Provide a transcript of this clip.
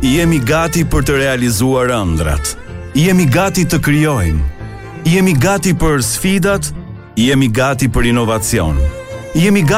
Jemi gati për të realizuar ëndrat. Jemi gati të krijojmë. Jemi gati për sfidat, jemi gati për inovacion. Jemi gati